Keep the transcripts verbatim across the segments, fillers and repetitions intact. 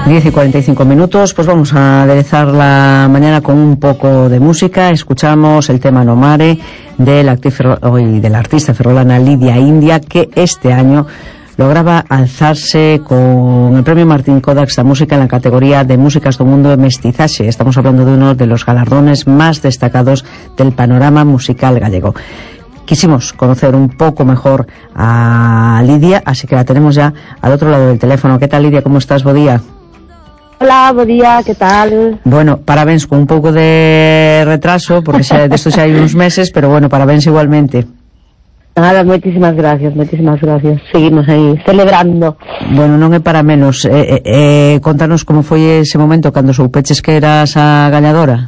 diez y cuarenta y cinco minutos, pues vamos a aderezar la mañana con un poco de música. Escuchamos el tema No Mare del, hoy, del artista ferrolana Lidia India, que este año lograba alzarse con el premio Martín Kodaks da Música en la categoría de Músicas do Mundo de Mestizaxe. Estamos hablando de uno de los galardones más destacados del panorama musical gallego. Quisimos conocer un poco mejor a Lidia, así que la tenemos ya al otro lado del teléfono. ¿Qué tal, Lidia? ¿Cómo estás? Bo día. Hola, bo día, ¿qué tal? Bueno, parabéns con un pouco de retraso, porque xa, de esto xa hai uns meses, pero bueno, parabéns igualmente. Nada, moitísimas gracias, moitísimas gracias. Seguimos aí, celebrando. Bueno, non é para menos. Eh, eh, contanos como foi ese momento cando soupeches que eras a gañadora.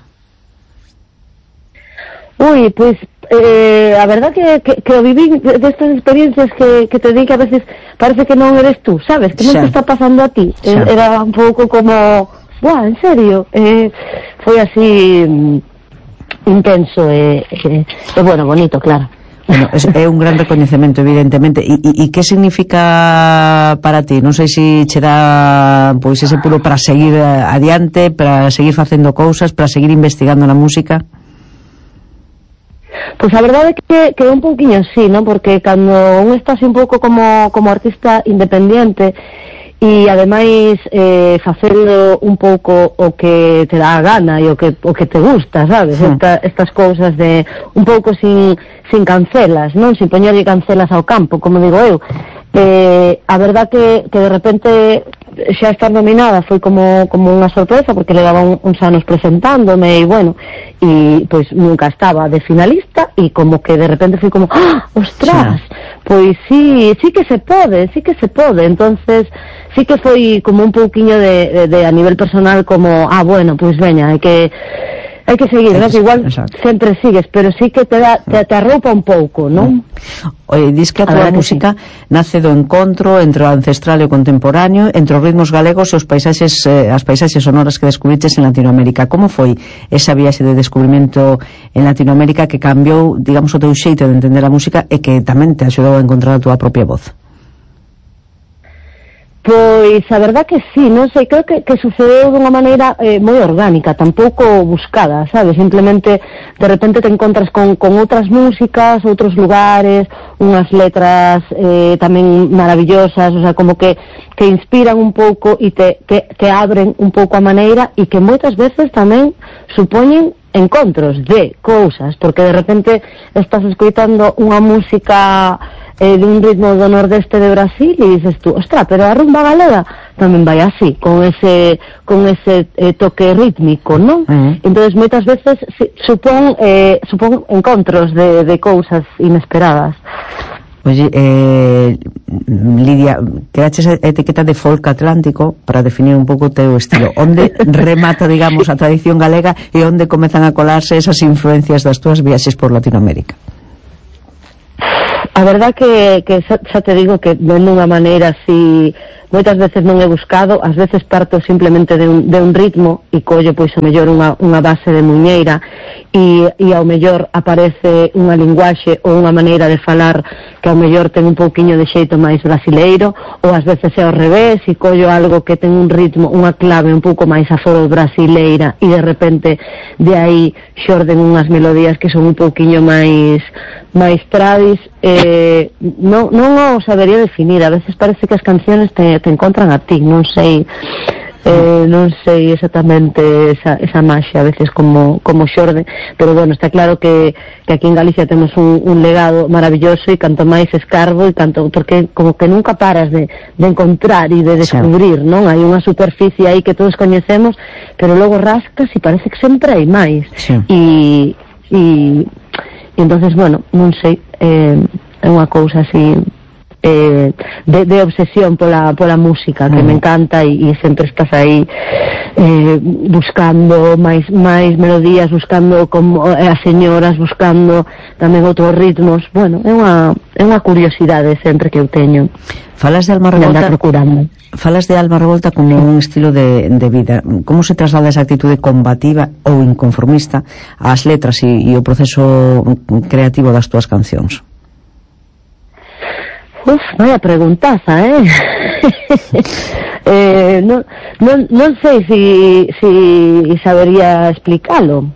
Ui, pois, eh, a verdad que, que, que o viví destas experiencias que, que te di que a veces parece que non eres tú, sabes? Que non te está pasando a ti. Eh, era un pouco como, buah, en serio? Eh, foi así mm, intenso e eh, eh, bueno, bonito, claro. Bueno, é, é un gran recoñecemento, evidentemente. E, e, e que significa para ti? Non sei se che dá pois ese pulo para seguir adiante, para seguir facendo cousas, para seguir investigando na música. Pois a verdade é que, que é un pouquiño así, non? Porque cando un está así un pouco como, como artista independiente e ademais eh, facendo un pouco o que te dá a gana e o que, o que te gusta, sabes? Sí. Esta, estas cousas de un pouco sin, sin cancelas, non? Sin poñerlle cancelas ao campo, como digo eu. Eh, a verdad que, que de repente xa estar nominada foi como, como unha sorpresa, porque levaba un, uns anos presentándome e bueno, e pois nunca estaba de finalista e como que de repente foi como, ¡ah, ostras! Sí. Pois sí, sí que se pode, sí que se pode. Entonces sí que foi como un pouquiño de, de, de a nivel personal como, ah, bueno, pois veña, hai que hai que seguir, ¿no? Que igual exacto. Sempre sigues, pero sí que te, da, te, te arroupa un pouco, non? Oye, dis que a tua música sí. nace do encontro entre o ancestral e o contemporáneo, entre os ritmos galegos e os paisaxes, eh, as paisaxes sonoras que descubriches en Latinoamérica. Como foi esa viaxe de descubrimento en Latinoamérica que cambiou, digamos, o teu xeito de entender a música e que tamén te axudou a encontrar a tua propia voz? Pois a verdad que sí, non sei, creo que, que sucedeu dunha maneira eh, moi orgánica, tampouco buscada, sabes? Simplemente de repente te encontras con, con outras músicas, outros lugares, unhas letras eh, tamén maravillosas, o sea, como que, que inspiran un pouco e te, te, te abren un pouco a maneira e que moitas veces tamén supoñen encontros de cousas, porque de repente estás escoitando unha música eh, de un ritmo do nordeste de Brasil e dices tú, ostra, pero a rumba galega tamén vai así, con ese con ese eh, toque rítmico, non? Uh-huh. Entonces moitas veces si, supón eh, supón encontros de, de cousas inesperadas. Oye, eh, Lidia, quedaches a etiqueta de folk atlántico para definir un pouco o teu estilo. Onde remata, digamos, a tradición galega e onde comezan a colarse esas influencias das túas viaxes por Latinoamérica? A verdad que, que xa, xa te digo que de unha maneira así, moitas veces non he buscado, ás veces parto simplemente de un, de un ritmo e collo pois o mellor unha, unha base de muñeira e, e ao mellor aparece unha linguaxe ou unha maneira de falar que ao mellor ten un pouquiño de xeito máis brasileiro, ou ás veces é ao revés e collo algo que ten un ritmo, unha clave un pouco máis aforo brasileira e de repente de aí xorden unhas melodías que son un pouquiño máis máis tradis. Eh, non, non o sabería definir, a veces parece que as canciones te, te encontran a ti, non sei eh, non sei exactamente esa, esa maxia a veces como, como xorde, pero bueno, está claro que, que aquí en Galicia temos un, un legado maravilloso e canto máis escarbo e canto, porque como que nunca paras de, de encontrar e de descubrir, non? Hai unha superficie aí que todos coñecemos, pero logo rascas e parece que sempre hai máis. Sí. E, e E entonces, bueno, non sei, eh, é unha cousa así eh, de, de obsesión pola, pola música que mm. me encanta e, e sempre estás aí eh, buscando máis, máis melodías, buscando como eh, as señoras, buscando tamén outros ritmos. Bueno, é unha, é unha curiosidade sempre que eu teño. Falas de Alma Revolta, falas de Alma Revolta como un estilo de, de vida. Como se traslada esa actitude combativa ou inconformista ás letras e, e o proceso creativo das túas cancións? Uf, vaya preguntaza, eh? eh non, non, non sei si, si sabería explicarlo.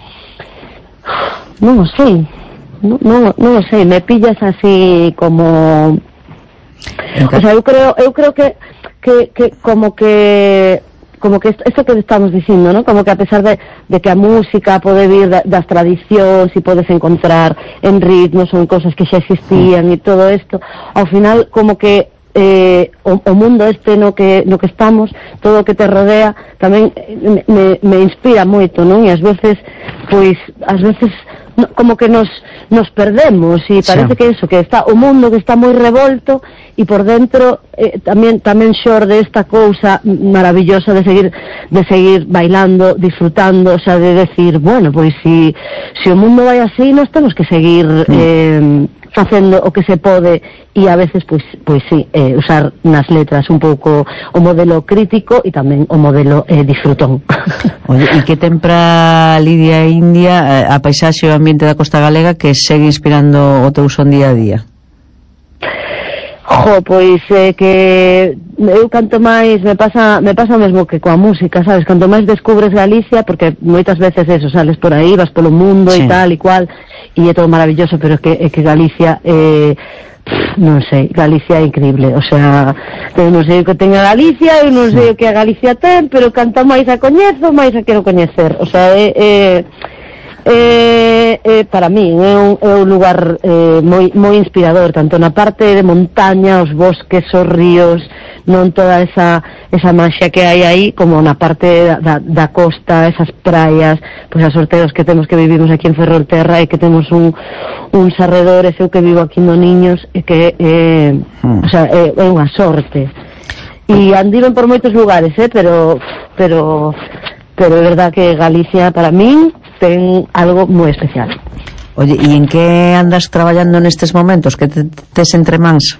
Non o sei. Non, non, non o sei, me pillas así como... O sea, eu creo, eu creo que, que, que como que... como que esto que estamos dicindo, ¿no? Como que a pesar de, de que a música pode vir da, das tradicións e podes encontrar en ritmos ou en cosas que xa existían e todo isto, ao final como que eh, o, o mundo este no que, no que estamos, todo o que te rodea tamén me, me inspira moito, non? E ás veces, pois, ás veces no, como que nos, nos perdemos e parece sí. que eso, que está o mundo que está moi revolto e por dentro eh, tamén tamén xorde esta cousa maravillosa de seguir de seguir bailando, disfrutando, o sea, de decir, bueno, pois si, si o mundo vai así, nós temos que seguir sí. eh, facendo o que se pode e a veces, pois, pois sí, eh, usar nas letras un pouco o modelo crítico e tamén o modelo eh, disfrutón. Oye, e que ten para Lidia India a paisaxe e o ambiente da costa galega que segue inspirando o teu son día a día? Jo, pois é eh, que eu canto máis, me pasa me pasa o mesmo que coa música, sabes? Canto máis descubres Galicia, porque moitas veces eso, sales por aí, vas polo mundo sí. e tal e cual, e é todo maravilloso, pero que é que Galicia eh, non sei, Galicia é increíble, o sea, eu non sei o que ten a Galicia, eu non sei o que a Galicia ten, pero canto máis a coñezo, máis a quero coñecer, o sea, é, é Eh, eh, para mí é un, é un lugar eh, moi, moi inspirador, tanto na parte de montaña, os bosques, os ríos, non toda esa esa manxa que hai aí, como na parte da, da, da costa, esas praias, pois as sorteos que temos que vivimos aquí en Ferrolterra e que temos un, uns arredores, eu que vivo aquí no Niños, e que eh, mm. o sea, é, é unha sorte. E andiron por moitos lugares, eh, pero pero pero é verdad que Galicia para min ten algo moi especial. Oye, e en que andas traballando nestes momentos? Que te, tes entre mans?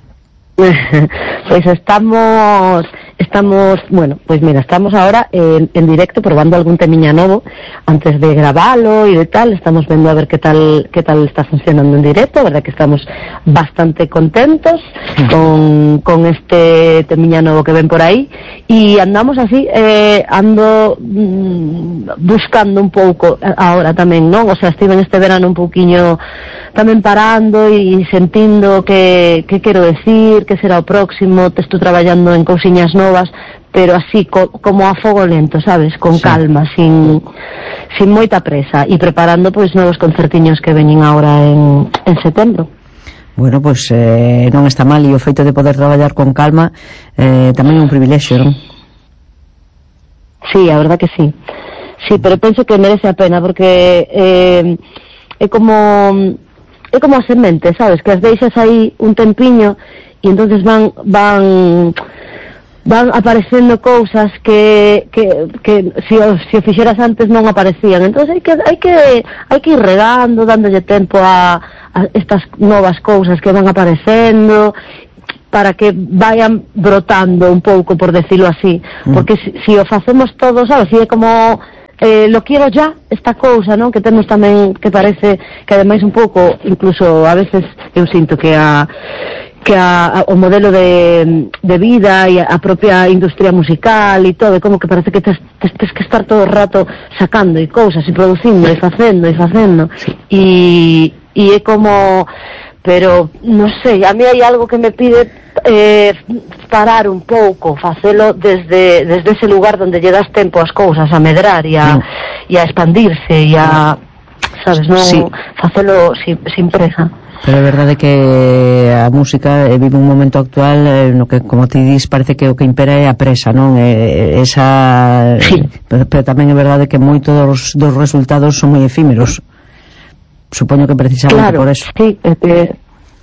Pues estamos estamos, bueno, pues mira, estamos ahora en, en directo probando algún temiña novo antes de grabarlo y de tal, estamos viendo a ver qué tal qué tal está funcionando en directo, la verdad que estamos bastante contentos con, con este temiña novo que ven por ahí y andamos así, eh, ando mmm, buscando un pouco ahora tamén, non? O sea, estive en este verano un pouquiño tamén parando e sentindo que, que quero decir, que será o próximo, te estou traballando en cousiñas novas, pero así co, como a fogo lento, sabes, con sí. calma, sin sin moita presa e preparando pois novos concertiños que veñen agora en, en setembro. Bueno, pois pues, eh, non está mal, e o feito de poder traballar con calma eh, tamén é un privilexio, non? Sí, a verdad que sí. Sí, pero penso que merece a pena porque eh, é como é como a semente, sabes, que as deixas aí un tempiño e entonces van van van aparecendo cousas que que que se o, se o fixeras antes non aparecían. Entonces hai que hai que hai que ir regando, dándolle tempo a, a estas novas cousas que van aparecendo para que vayan brotando un pouco, por decirlo así, porque si, si o facemos todo, sabes, si é como Eh, lo quiero ya, esta cousa, non? Que temos tamén, que parece que ademais un pouco, incluso a veces eu sinto que a que a, a, o modelo de, de vida e a propia industria musical e todo, como que parece que tes, tes, tes que estar todo o rato sacando e cousas e producindo e facendo e facendo e, e é como, pero non sei, a mí hai algo que me pide eh, parar un pouco, facelo desde desde ese lugar donde lle das tempo ás cousas a medrar e a, mm. e a expandirse e a, sabes, non sí. facelo sin, sin presa. Pero é verdade que a música vive un momento actual eh, no que, como ti dis, parece que o que impera é a presa, non? Eh, esa sí. pero, pero tamén é verdade que moitos dos, dos resultados son moi efímeros. Supoño que precisamente claro, por eso. Sí, é que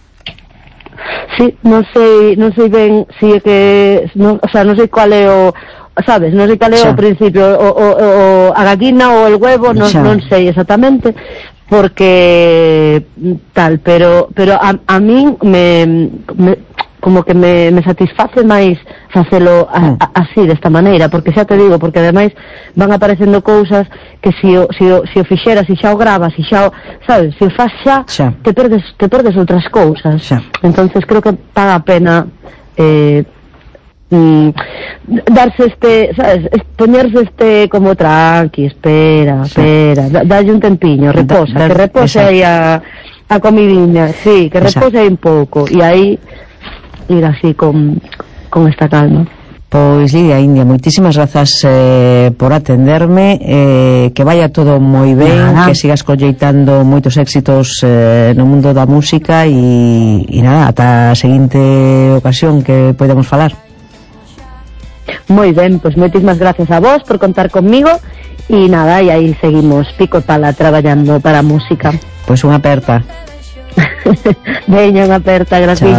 sí, non sei, non sei ben si é que, non, o sea, non sei cual é o, sabes, non sei cual é o principio, o, o, o a gallina ou el huevo, non, non sei exactamente, porque tal, pero pero a, a min me, me como que me, me satisface máis facelo a, a, así, desta maneira, porque xa te digo, porque ademais van aparecendo cousas que si o, si o, si o fixeras, si xa o gravas, si xa o, sabes, si o faz xa, xa. te perdes te perdes outras cousas. Xa. Entonces creo que paga a pena eh, mm, darse este, sabes, poñerse este como tranqui, espera, sí. espera, da, dalle un tempiño, reposa, da, da, que repose aí a, a comidiña, sí, que repose aí un pouco, e aí ir así con, con esta calma. Pois Lidia India, moitísimas grazas eh, por atenderme, eh, que vaya todo moi ben, nada. Que sigas colleitando moitos éxitos eh, no mundo da música e, e nada, ata a seguinte ocasión que podemos falar. Moi ben, pois moitísimas gracias a vos por contar conmigo e nada, e aí seguimos pico pala traballando para a música. Pois unha aperta. Veña, unha aperta, gracias.